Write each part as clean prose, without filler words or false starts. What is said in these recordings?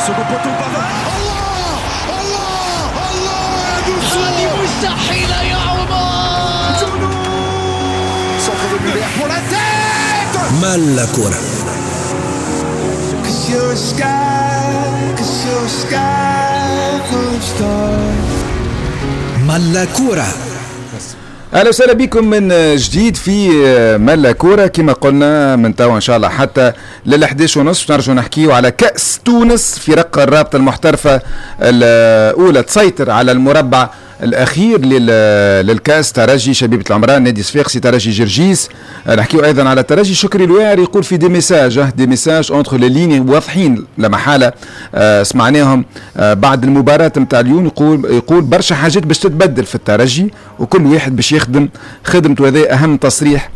second poteau Pavard. هذه مستحيلة يا عمر. Centre de Muller pour la tête. مال لا كورة. مال لا كورة. اهلا وسهلا بكم من جديد في ملا كوره. كما قلنا من توا ان شاء الله حتى لل11:30 نرجع نحكيو على كاس تونس. فرق الرابطه المحترفه الاولى تسيطر على المربع الاخير للكاس. ترجي شبيبه العمران، نادي صفاقسي، ترجي جرجيس. نحكيو ايضا على ترجي شكري الواعر يقول في دي ميساج اونتر لي ليني واضحين لا محاله. سمعناهم بعد المباراه نتاع اليوم يقول برشا حاجات باش تتبدل في الترجي وكل واحد باش يخدم خدمته. هذا اهم تصريح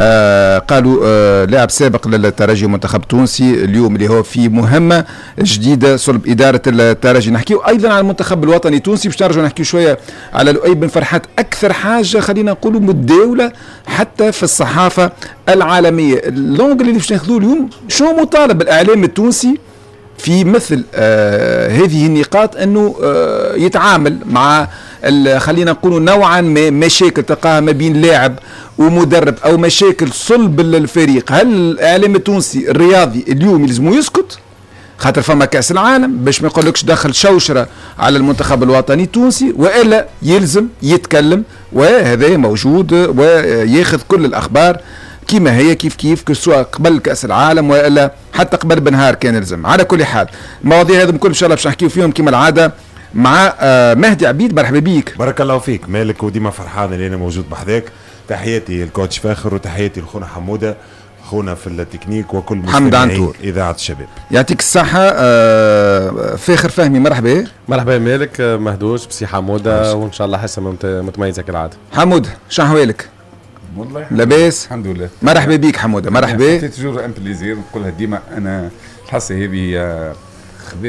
قالوا لاعب سابق للترجي منتخب تونسي اليوم اللي هو في مهمه جديده صلب اداره الترجي. نحكيو ايضا على المنتخب الوطني التونسي باش نرجعوا نحكيو شويه على لؤي بن فرحات. اكثر حاجه خلينا نقولوا متداوله حتى في الصحافه العالميه. اللونج اللي باش ناخذوه اليوم شو مطالب الاعلام التونسي في مثل هذه النقاط انه يتعامل مع خلينا نقولوا نوعا ما مشاكل تلقاها ما بين لاعب ومدرب او مشاكل صلب الفريق. هل الاعلام التونسي الرياضي اليوم يلزمو يسكت خاطر فما كاس العالم باش ما يقولكش دخل شوشره على المنتخب الوطني التونسي، والا يلزم يتكلم وهذا موجود وياخذ كل الاخبار كيما هي كيف سواء قبل كاس العالم والا حتى قبل بنهار كان يلزم. على كل حال المواضيع هذه كل ان شاء الله باش نحكيو فيهم كيما العاده مع مهدي عبيد. مرحبا بيك. بارك الله فيك مالك، وديما فرحان اللي انا موجود بحذاك. تحياتي الكوتش فاخر وتحياتي لخونا حموده خونا في التكنيك وكل مستمعين اذاعه الشباب. يعطيك الصحه. فاخر فهمي مرحبا. مرحبا مالك مهدوش بسي حموده وان شاء الله حسه متميزه كالعاده. حموده شو احوالك؟ والله لاباس الحمد لله. مرحبا بيك حموده. مرحبا. سي توجور ان بليزير نقولها ديما. انا الحصه هذه خذيت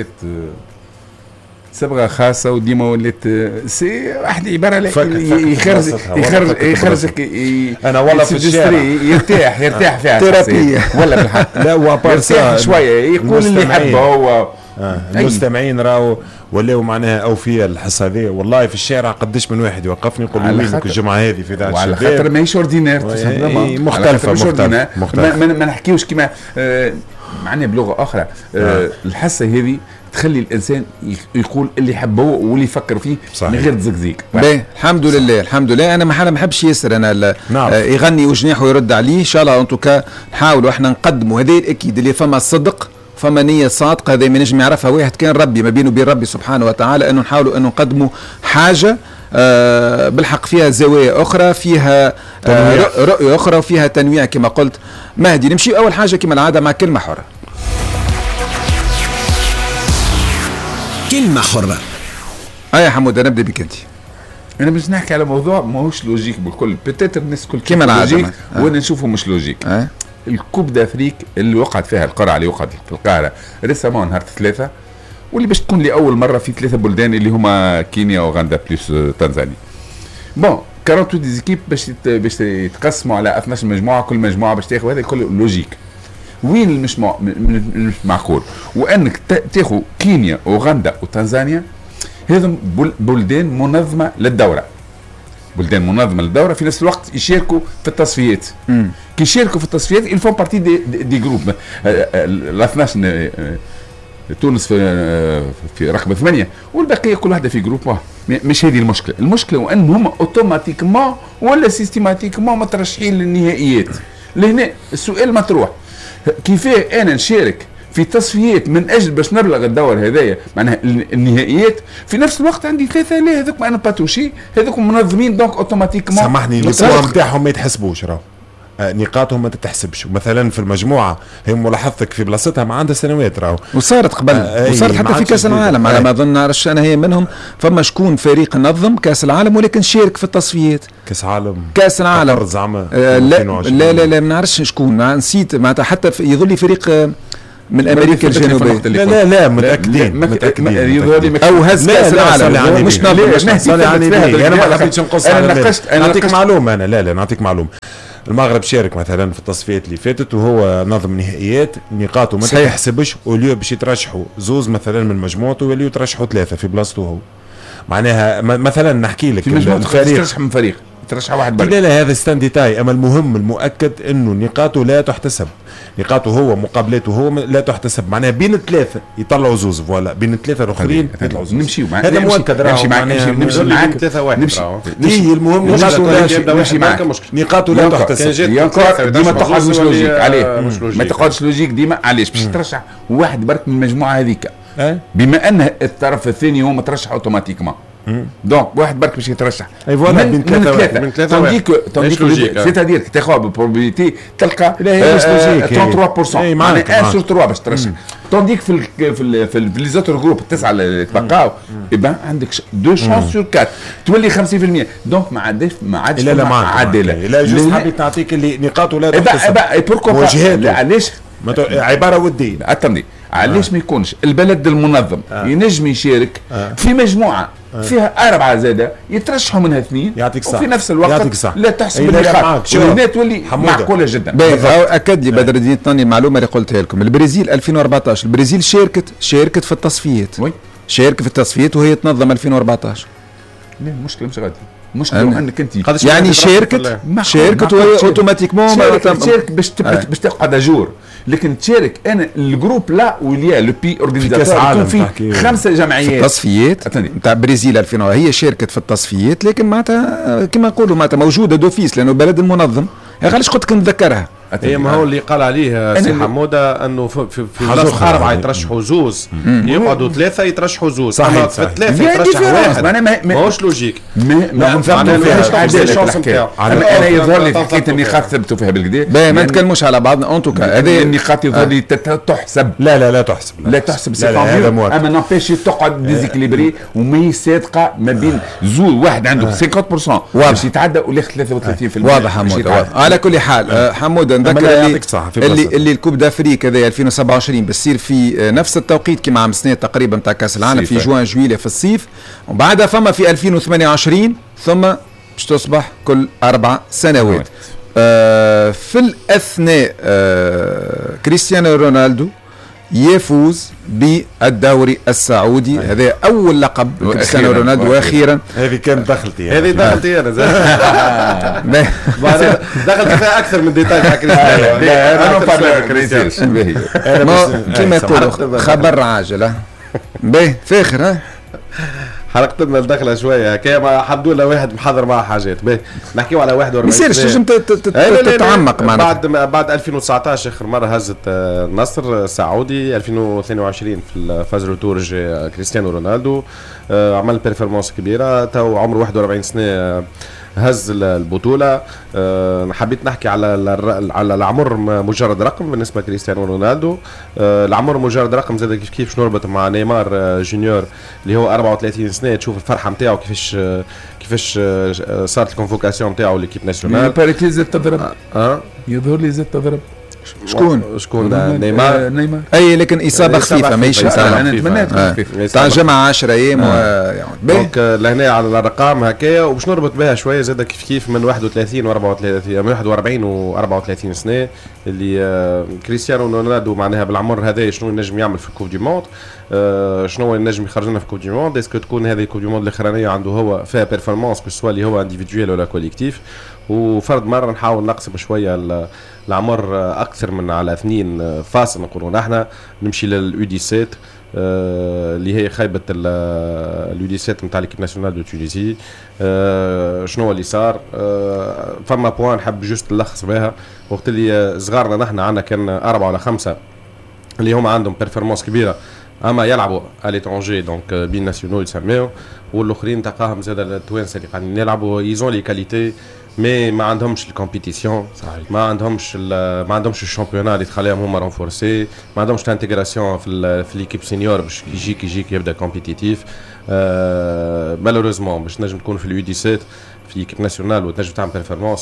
صبغه خاصه وديما ولات سي واحد عباره يخرجك انا والله في الشارع يرتاح فيها ثيرابيه ولا بالحق. لا وابارسا شويه يقول اللي يحبه هو. المستمعين راهو ولاو معناها اوفياء الحصه هذه. والله في الشارع قداش من واحد يوقفني يقول لي وينك الجمعه هذه في اذاعه الشباب. على خاطر ماهيش اوردينير مختلفه. ما نحكيوش كيما معناها بلغه اخرى. الحصه هذه تخلي الانسان يقول اللي يحبه واللي يفكر فيه من غير تزقزيق. الحمد لله الحمد لله. انا ما بحبش ياسر انا يغني وجناحه ويرد عليه. ان شاء الله انتو نحاولوا احنا نقدموا هذه الاكيد اللي فما الصدق فما نية صادقة. هذا ما نجم يعرفها واحد كان ربي ما بينه وبين ربي سبحانه وتعالى، انه نحاولوا انه نقدموا حاجة بالحق فيها زوايا اخرى، فيها رؤية اخرى وفيها تنويع كما قلت. مهدي نمشي اول حاجة كما العادة مع كلمة حرة. كلمة حرة. يا حمود نبدأ بك انت. انا باش نحكي على موضوع ماهوش لوجيك بالكل. بتاتر الناس الكل كيما العادة وانا نشوفه مش لوجيك. الكوب دافريك اللي وقعت فيها القرعه اللي وقعت في القاهره ريسامون نهار 3 واللي باش تكون لاول مره في 3 بلدان اللي هما كينيا واوغندا بلس تنزانيا. بون 48 ديزيكيب باش يتقسموا على 12 مجموعه، كل مجموعه باش تاخذ هذا كله لوجيك. وين المش معقول وانك تاخذ كينيا واوغندا وتنزانيا هذم بلدان منظمه للدوره. بلدان منظمه للدوره في نفس الوقت يشاركوا في التصفيات. كي يشاركوا في التصفيات يلفون بارتي دي جروب. ال 12 تونس في رقم 8 والبقيه كل واحده في جروب واحد. مش هذه المشكله. المشكله وان هم اوتوماتيكمون ولا سيستيماتيكمون مترشحين للنهائيات. لهنا السؤال مطروح كيفاه انا نشارك في تصفيات من اجل باش نبلغ الدور هذايا معناها النهائيات في نفس الوقت عندي 3 لا هذوك انا باتوشي هذوك منظمين دونك اوتوماتيكمون. سامحني الصور نتاعهم ما يتحسبوش راهو نقاطهم ما تتحسبش. مثلا في المجموعه هي ملاحظتك في بلاصتها ما عندها سنوات راهو وصارت قبل وصارت حتى في كاس العالم على ما اظن. نعرفش انا هي منهم فما شكون فريق نظم كاس العالم ولكن شارك في التصفيات. كاس العالم زعما لا ما نعرفش شكون نسيت معناتها حتى يظل فريق من امريكا الجنوبيه. لا متاكدين او هز كاس العالم مش نظم. انا ما حبيتش نقص على نعطيك معلومه. انا لا نعطيك معلومه. المغرب شارك مثلا في التصفيات اللي فاتت وهو نظم نهائيات نقاطه ما تحسبش وليو باش يترشحوا زوز مثلا من مجموعته وليو يترشحوا 3 في بلاصته هو. معناها مثلا نحكي لك الفريق ترشح من فريق ترشح واحد برك. لا هذا ستانديتاي، اما المهم المؤكد انه نقاطه لا تحتسب، نقاطه هو مقابلاته هو لا تحتسب. معناها بين الثلاثه يطلعوا زوز فوالا، بين الثلاثه الاخرين يطلعوا زوز. نمشيو معك هذا مؤكد. نمشي معك نمشي معك 3-1 نمشي المهم نمشي معك نقاطه لا تحتسب. ديما تقعد مش لوجيك عليه، ما تقعدش لوجيك ديما. علاش باش ترشح واحد برك من المجموعه هذيك بما ان الطرف الثاني هو مترشح اوتوماتيكمون. دونك واحد برك باش يترشح اي فوالا من ثلاثه تنديك سيتادير تاخذ بالبروبابيليتي تلقى 33% معناها 1 sur 3 باش ترشح. تنديك في لي زوتر جروب التسعه اللي تبقاو يبقى عندك 2 شانس sur 4 تولي 50%. دونك ما عادش عادله. لا جوست حبيت نعطيك اللي نقاطه لا تحتسب وجهاته. علاش عباره وديه. اتمني علاش ما يكونش البلد المنظم ينجم يشارك في مجموعه فيها 4 زاده يترشحوا منها 2 وفي نفس الوقت لا تحسب النقاط والنات تولي معقوله جدا. اكد لي بدر الدين الثاني المعلومه اللي قلتها لكم. البرازيل 2014 البرازيل شاركت في التصفيات. شارك في التصفيات وهي تنظم 2014 لا المشكله مش غادي. مشكلة انك انت يعني شاركت وهي اوتوماتيكمون تشارك باش تقعد اجور. لكن تشارك انا الجروب لا وليا لو بي اورغانيزاتور يكون فيه 5 جمعيات في التصفيات نتاع برازيل 2000 هي شاركت في التصفيات لكن معناتها كما نقولوا معناتها موجوده دوفيس لانه بلد المنظم. علاش قلت لك نتذكرها هي ما هو اللي قال عليه سي حموده انه في بلاصه 4 يترشحوا زوز يقعدوا 3 يترشحوا زوز. صحيح في 3 يترشح واحد ماهوش لوجيك. ما نفهموا فيهاش حاجه. انا يظهر لي حكايه النقاط ثبتوا فيها بالكدا ما نتكلموش على بعضنا اون توكا. هذه النقاط يظهر لي تحسب. لا تحسب. لا تحسب اما نابيش تقعد ديزيكليبري وما يصادقه ما بين زوز واحد عنده 50% باش يتعدى ولا 33%. واضح حمود. على كل حال حمود نذكر اللي الكوب دافريك هذا 2027 بتصير في نفس التوقيت كما عام سنه تقريبا تاع كاس العالم في جوان جويلية في الصيف وبعدها فما في 2028 ثم باش تصبح كل 4 سنوات. في الأثناء كريستيانو رونالدو يفوز بالدوري السعودي. هذا اول لقب كريستيانو رونالدو. واخيرا هذه كانت دخلتي انا دخلت فيها اكثر من ديتاي تاع كريستيانو. كما يقولوا خبر عاجل باهي فاخر حرقت لنا الدخله شويه هكا حمدوا لله واحد محضر معه حاجات. باهي نحكيو على 41 ما يصيرش تنجم تتعمق معنا. بعد 2019 اخر مره هزت النصر السعودي 2022 في الفاز روتور كريستيانو رونالدو عمل بيرفورمانس كبيره تو عمره 41 سنه هز البطوله. حبيت نحكي على العمر مجرد رقم بالنسبه لكريستيانو رونالدو. العمر مجرد رقم زاد كيف نربط مع نيمار جونيور اللي هو 34 سنه. تشوف الفرحه نتاعو كيفاش صارت الكونفوكاسيون نتاعو ليكيب ناسيونال. باريتي زاد تضرب يظهر لي زاد تضرب. شكون نيمار اي لكن اصابه خفيفه ماهيش انا نتمنى تاع جمع 10 ايام دونك لهنا على الارقام هكايا وباش نربط بها شويه زاد كيف من 31 و34 و34 سنه اللي كريستيانو رونالدو معناها بالعمر هذا شنو ينجم يعمل في الكوب دي موند. شنو ينجم يخرجنا في الكوب دي موند. اسكو تكون هذه الكوب دي موند الاخرانيه عنده هو فيها بيرفورمانس كو سوا اللي هو انديفيدويل ولا كوليكتيف. وفرد مره نحاول نقسم شويه العمر اكثر من على 2 فاصل نقولوا نحن نمشي لليو 17 اللي هي خيبه اليو 17 نتاع ليكيب ناسيونال دو تونيزي. شنو اللي صار فما بوان حب جوست نلخص بها. وقت اللي صغارنا نحن عندنا كان 4 ولا 5 اللي هم عندهم بيرفورمانس كبيره اما يلعبوا على ليترونجي دونك بين ناسيونال يسميو والاخرين تلقاهم زاد التوانسه اللي قاعدين يلعبوا يزون لي كاليتي مي ما عندهمش الكومبيتيسيون ما عندهمش الشامبيونات اللي تخليهم هما رونفورسي ما عندهمش الانتجراسيون في ليكيب سينيور باش يجيك يبدا كومبيتيتيف. مالوريزمون باش نجم تكون في اليو 17 في ليكيب ناسيونال وتنجم تعمل بيرفورمانس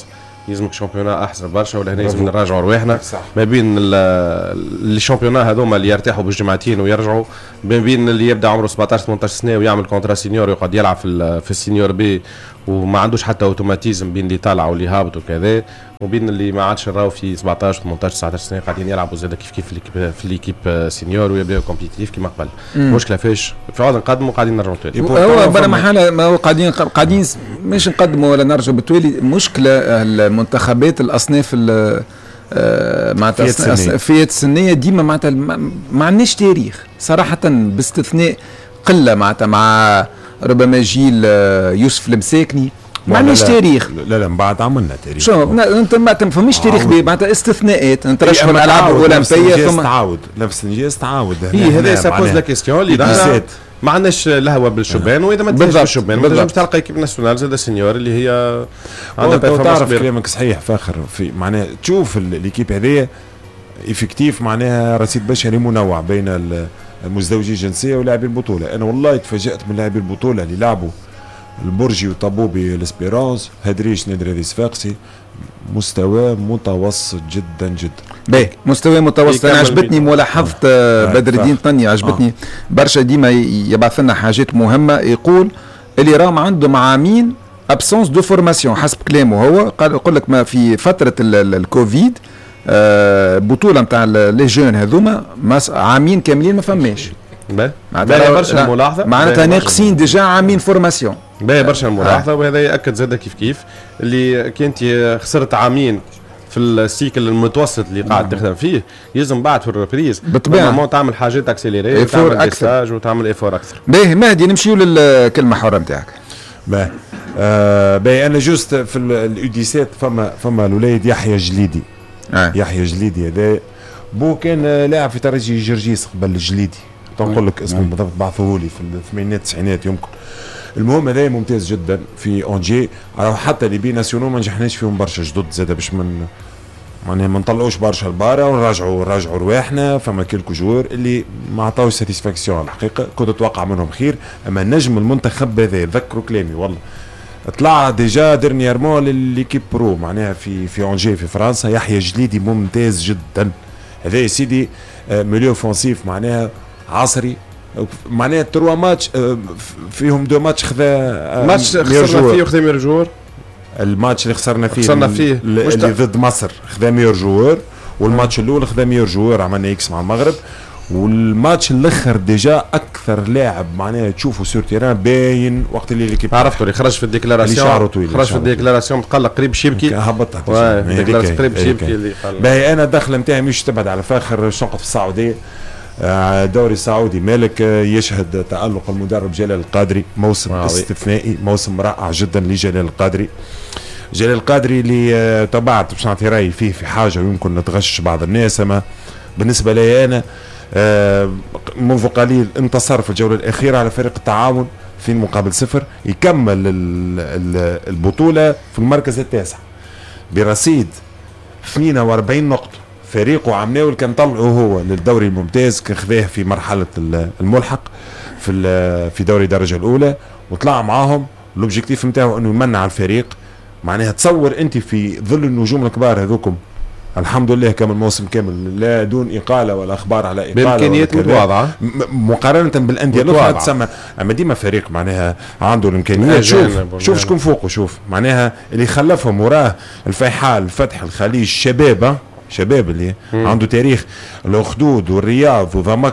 يلزمك شامبيونات احسن برشا، ولا هنا لازم نراجعوا رواحنا ما بين الشامبيونات هذوما اللي يرتاحوا بالجمعتين ويرجعوا، ما بين اللي يبدا عمره 17 18 سنه ويعمل كونترا سينيور ويقعد يلعب في السينيور بي وما عندوش حتى اوتوماتيزم بين اللي طالع واللي هابط وكذا، وبين اللي ما عادش راهو في 17 18 19 سنه قاعدين يلعبوا زاد كيف في ليكيب سينيور ويبداو كومبيتيتيف كيما قبل. المشكله فاش فعلا نقدموا قاعدين نرجعوا تاني. هو برا محاله ما هو قاعدين مش نقدموا ولا نرجعوا بالتالي. مشكله المنتخبات الاصناف معناتها فئات السنيه ديما معناتها ما عندناش تاريخ صراحه، باستثناء قله معناتها مع ربما جيل يوسف المساكني ما عندناش تاريخ. لا من بعد عملنا تاريخ. شو انت ما فماش تاريخ معناتها استثناءات، انت رشح الالعاب الاولمبيه ثم تعاود نفس الانجاز تعاود. هذا سابوز لا كيستيون اللي ما عندناش الهوى بالشبان، واذا ما تنجمش بالشبان ما تنجمش تلقى كيب ناسيونال زاد سينيور اللي هي عندها تعرف كلامك صحيح فاخر في معناها تشوف ليكيب هذيا افكتيف معناها رصيد بشري منوع بين المزدوجي الجنسيه ولاعبي البطوله. انا والله تفاجات من لاعبي البطوله اللي لعبوا البرجي وطبوبي الاسبيرونس هدريش نادر هذي صفاقسي مستوى متوسط جدا جدا. باهي مستوى متوسط. انا عجبتني ملاحظه بدر الدين طني، عجبتني برشا. ديما يبعث لنا حاجات مهمه، يقول اللي راهم عندهم عامين ابسونس دو فورماسيون حسب كلامه هو. قال يقول لك ما في فتره الكوفيد بطوله نتاع لي جون هذوما عامين كاملين ما فماش. باهي برشا الملاحظه معناتها ناقصين ديجا عامين فورماسيون. باهي برشا الملاحظه وهذا ياكد زاد كيف اللي كنت خسرت عامين في السيكل المتوسط اللي قاعد تخدم فيه، يلزم بعد في الريبريز بالطبيعه تعمل حاجات اكسيليري وتعمل اكثر وتعمل ايفور اكثر. باهي مهدي نمشيو للكلمه حره نتاعك. باهي انا جوست في الاوديسات فما الوليد يحيى جليدي. يحيى جليدي هذا بو كان لاعب في ترجي جرجيس قبل الجليدي، نقول لك اسمه بالضبط بعثوه لي في الثمانينات التسعينات يمكن. المهم هذا ممتاز جدا في اونجي، حتى اللي بي ناسيونال ما نجحناش فيهم برشا جدد زاد باش معناها ما نطلعوش برشا البارا ونراجعوا رواحنا. فما كيلكو جور اللي ما عطاوش ساتيسفاكسيون الحقيقه، كنت اتوقع منهم خير. اما نجم المنتخب هذا ذكروا كلامي والله طلع ديجا ديرنييرمون لليكيب برو معناها في اونجي في فرنسا. يحيى جليدي ممتاز جدا هذا يا سيدي، ميليو اوفونسيف معناها عصري معناها 3 ماتش فيهم 2 ماتش خذا ماتش خسرنا فيه وخذا ميور جور. الماتش اللي خسرنا فيه اللي ضد مصر خذا ميور جور، والماتش الاول خذا ميور جور عملنا اكس مع المغرب. والماتش الاخر ديجا اكثر لاعب معناها تشوفه سور تيران باين وقت اللي عرفته اللي خرج في الديكلاراسيون تقلق قريب شيبكي هبطها قريب شيبكي اللي قال باهي. انا الدخله نتاعي مش تبعد على فاخر شنقة في السعوديه. الدوري السعودي مالك يشهد تألق المدرب جلال القادري، موسم استثنائي، موسم رائع جدا لجلال القادري. جلال القادري اللي تبعت باش نعطي رايي فيه في حاجه ويمكن نتغش بعض الناس، اما بالنسبه لي انا منذ قليل انتصر في الجوله الاخيره على فريق التعاون في مقابل 0، يكمل البطوله في المركز التاسع برصيد 42 نقطه. فريقه عمناول كان طلعه هو للدوري الممتاز، كان خذاه في مرحله الملحق في دوري الدرجه الاولى وطلع معاهم. الاوبجيكتيف نتاعو انه يمنع الفريق. معناها تصور انت في ظل النجوم الكبار هذوكم الحمد لله كامل موسم كامل لا دون اقاله ولا اخبار على اقاله بامكانيات متواضعه مقارنه بالانديه الاخرى تسمى. اما ديما فريق معناها عنده الامكانيات. شوف شكون فوقه، شوف معناها اللي خلفهم وراه الفيحاء الفتح الخليج شباب اللي عنده تاريخ، الأخدود والرياض وضمك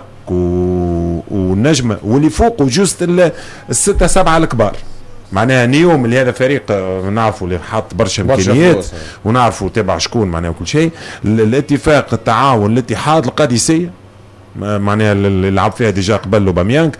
والنجمة، واللي فوقه جوست 6-7 الكبار. معناها نيوم اللي هذا فريق نعرفوا اللي حاط برشا امكانيات ونعرفوا تبع شكون معناها كل شيء. الاتفاق التعاون الاتحاد القادسية معناها اللي لعب فيها ديجا قبل لوباميانغ،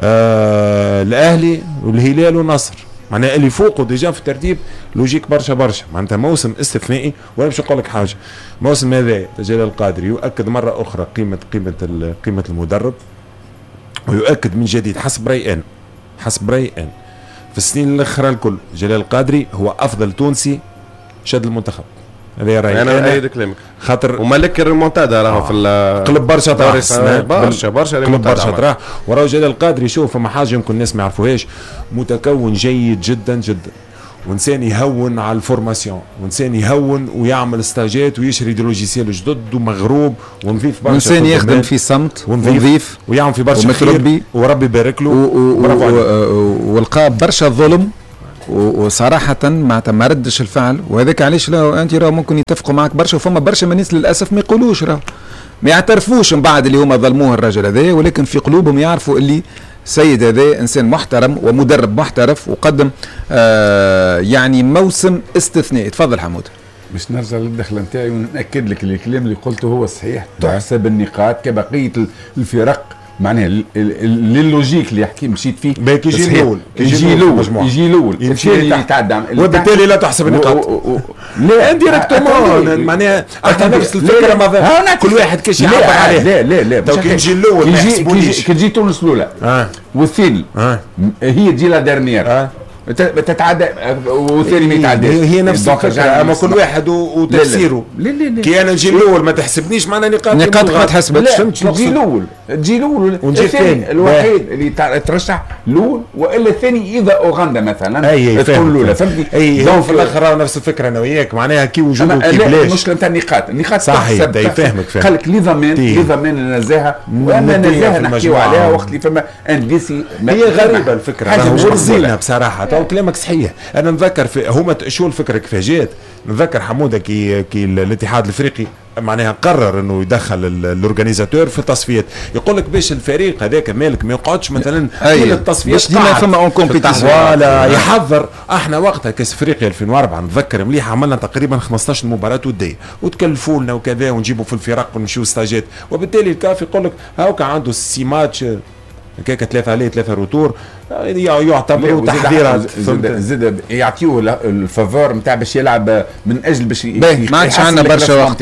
الاهلي والهلال والنصر معناها اللي فوقه ديجا في الترتيب لوجيك برشا. معناتها موسم استثنائي. وانا باش نقول لك حاجه، موسم هذا جلال القادري يؤكد مره اخرى قيمه المدرب، ويؤكد من جديد حسب رايي انا في السنين الاخرى الكل جلال القادري هو افضل تونسي شد المنتخب. هذا رايي انا ايد كلامك خاطر وملك الريمونتادا راهو في قلب برشا طرح برشا طرح وراه جلال القادري. شوف فما حاجه يمكن الناس ما يعرفوهاش، متكون جيد جدا جدا وانسان يهون على الفورماسيون، وانسان يهون ويعمل ستاجات ويشري دي لوجيسيال جدد ومغروب ونظيف برشا، وانسان يخدم في صمت ونظيف ويعمل في برشا خير وربي يبارك له ولقى برشا ظلم وصراحة ما ردش الفعل. وهذاك علاش انت راه ممكن يتفقوا معك برشا، وفما برشا من الناس للاسف ما يقولوش، راه ما يعترفوش من بعد اللي هما ظلموه الرجل هذا، ولكن في قلوبهم يعرفوا اللي السيد هذا انسان محترم ومدرب محترف وقدم يعني موسم استثنائي. تفضل حمود. باش نرجع للدخله نتاعي ونأكد لك الكلام اللي قلته هو صحيح، تحسب النقاط كبقيه الفرق، معناها للوجيك اللي يحكي مشيت فيه باك يجي الاول يجي الاول الثاني يتعدى، وبالتالي لا تحسب النقاط. لا انديريكتومون معناها احنا نفس الفكره، كل واحد كاش يعبر عليه. لا كي يجي الاول ما يحسبونيش، كي تجي تونس الاولى والثاني هي تجي لا ديرنيير تتعدى والثاني ما يتعداش، هي نفس الفكره، اما كل واحد وتفسيره. كي انا نجي الاول ما تحسبنيش معناها نقاط ما تحسبتش. تجي الاول ونجي الثاني، الوحيد اللي ترشح الاول والا الثاني اذا اوغندا مثلا تكون الاولى، فهمتني؟ دونك في الاخر نفس الفكره انا وياك، معناها كي وجوده كي بلاش. المشكله نتاع النقاط صحيح، يفهمك قال لك لي ضمان النزاهه، واما النزاهه نحكيو عليها وقت اللي فما انديسي. هي غريبه الفكره ورزينه بصراحه. تو كلامك صحيح. انا نذكر في هما شو الفكره كيف جات. نذكر حموده كي الاتحاد الافريقي معناها قرر انه يدخل الاورجانيزاتور في التصفيات، يقول لك باش الفريق هذاك مالك ما يقعدش مثلا طول التصفيات باش ديما فما اون كومبيتيسيون ولا يحضر. احنا وقتها كاس افريقيا 2004 نتذكر مليح عملنا تقريبا 15 مباراه وديه وتكلفوا لنا وكذا ونجيبوا في الفرق ونمشيو ستاجات، وبالتالي الكاف يقول لك هاكا عنده 6 ماتش هكاك 3 عليه 3 روتور يعتبروا تحذيرات. زاد يعطيوه الفافور نتاع باش يلعب من اجل باش ما عادش عندنا برشا وقت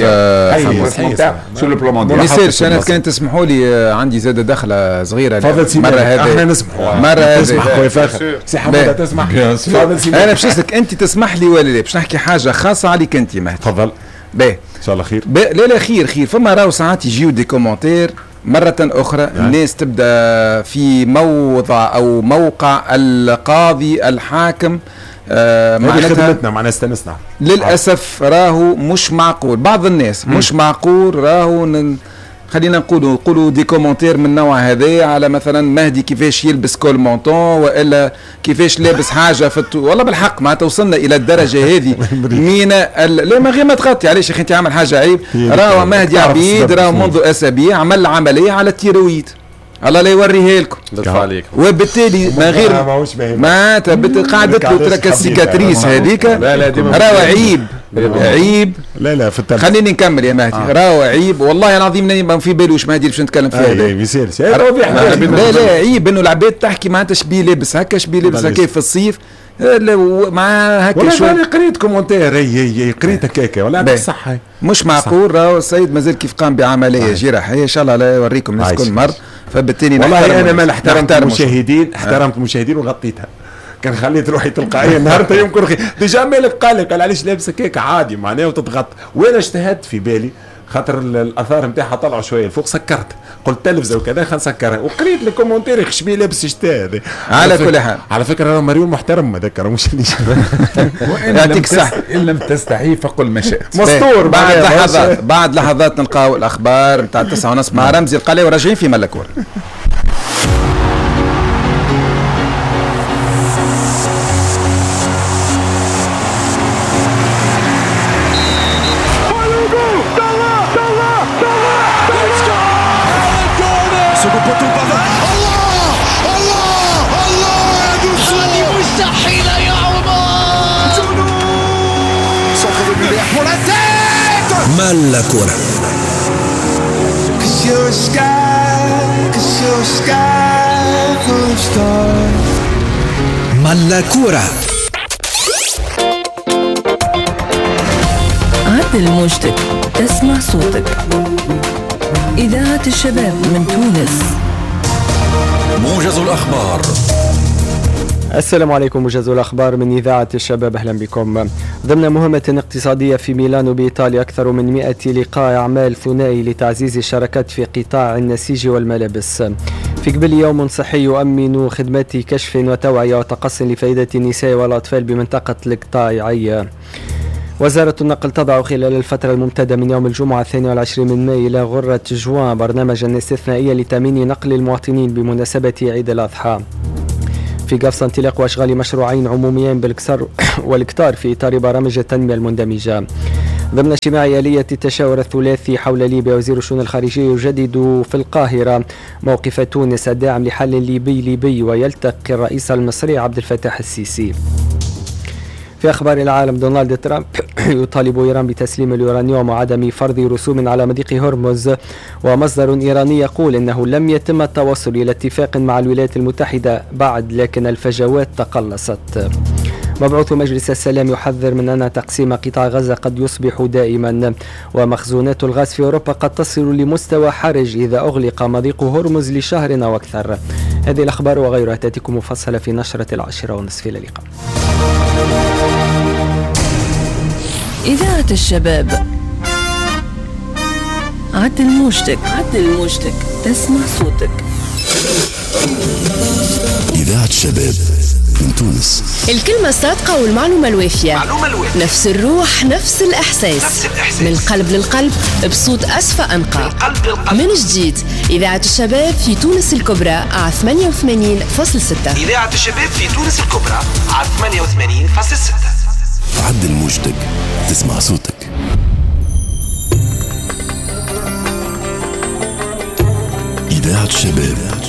شو البلان مونديال. ما يصيرش. انا كان تسمحوا لي عندي زاد دخله صغيره مره هذه احنا نسمحوا مره تسمح خويا فاخر سي حموده تسمح. انا باش نسالك انت تسمح لي ولا لا باش نحكي حاجه خاصه عليك انت مهدي. تفضل. باهي ان شاء الله خير. لا خير. فما راهو ساعات يجيو دي كومنتير مرة أخرى الناس تبدأ في موضع أو موقع القاضي الحاكم خدمتنا معنا استنسنا. للأسف راهو مش معقول. بعض الناس مش معقول راهو خلينا نقولوا دي كومنتير من النوع هذا على مثلا مهدي كيفاش يلبس كول مونطون والا كيفاش لابس حاجه والله بالحق ما توصلنا الى الدرجه هذه من لا ما غير ما تغطي علاش يا اخي انت عامل حاجه عيب. راهو مهدي عبيد راهو منذ اسابيع عمل عمليه على التيرويد الله لا يوريها لكم وبالتالي ما غير ما قعدت له ترك السيكاتريس هذيك راهو عيب. لا في التلفزيون خليني نكمل يا مهدي. راهو عيب والله العظيم ما في بالوش مهدي باش نتكلم فيها. لا عيب انه العباد تحكي معناتها شبيه لابس هكا شبيه لابس هكا في الصيف مع هكا شوي. والله قريت كومنتير هي قريت هكاكا ولا صح. مش معقول راهو السيد مازال كيف قام بعمليه جراحيه ان شاء الله لا يوريكم الناس كل مره. فبالتالي والله انا ما احترمت المشاهدين وغطيتها. كان خليت روحي تلقائيا النهارده يمكن ديجا مالك قال علاش لابس هكاك عادي معناه وتتغطى. وانا اجتهدت في بالي خاطر الاثار نتاعها طلعوا شويه الفوق سكرت قلت تلفزه وكذا خلينا نسكرها وقريت الكومنتير خشبي لابس شتاء هذا. على كل حال على فكره انا مريول محترم هذاك مش يعطيك الصحه. ان لم تستحي فقل ما شئت. مستور. بعد لحظات نلقاو الاخبار نتاع 9:30 مع رمزي القلاوي وراجعين في ملكور. مال كورة. مال كورة. عدل موجتك تسمع صوتك. إذاعة الشباب من تونس. موجز الأخبار. السلام عليكم. موجز الأخبار من إذاعة الشباب، أهلا بكم. ضمن مهمة اقتصادية في ميلانو بإيطاليا أكثر من 100 لقاء أعمال ثنائي لتعزيز الشراكات في قطاع النسيج والملابس. في قبل يوم صحي يؤمن خدمات كشف وتوعية وتقص لفائدة النساء والأطفال بمنطقة القطاعية. وزارة النقل تضع خلال الفترة الممتدة من يوم الجمعة 22 من ماي إلى غرة جوان برنامجا استثنائيا لتأمين نقل المواطنين بمناسبة عيد الأضحى. في قفص انطلاق واشغال مشروعين عموميين بالكسر والكتار في إطار برامج التنمية المندمجة. ضمن اجتماع آلية التشاور الثلاثي حول ليبيا، وزير الشؤون الخارجية يجدد في القاهرة موقف تونس الداعم لحل ليبي ويلتقي الرئيس المصري عبد الفتاح السيسي. في أخبار العالم، دونالد ترامب يطالب إيران بتسليم اليورانيوم وعدم فرض رسوم على مضيق هرمز، ومصدر إيراني يقول إنه لم يتم التوصل إلى اتفاق مع الولايات المتحدة بعد، لكن الفجوات تقلصت. مبعوث مجلس السلام يحذر من أن تقسيم قطاع غزة قد يصبح دائما، ومخزونات الغاز في أوروبا قد تصل لمستوى حرج إذا أغلق مضيق هرمز لشهر أو أكثر. هذه الأخبار وغيرها تأتيكم مفصلة في نشرة 10:30. إلى اللقاء. إذاعة الشباب، عدل موجتك تسمع صوتك. إذاعة الشباب من تونس. الكلمة الصادقة والمعلومة الوافية. نفس الروح، نفس الإحساس. من القلب للقلب، بصوت أصفى أنقى. من جديد، إذاعة الشباب في تونس الكبرى على 88.6. إذاعة الشباب في تونس الكبرى على 88.6. عدل موجتك تسمع صوتك. إذاعة الشباب.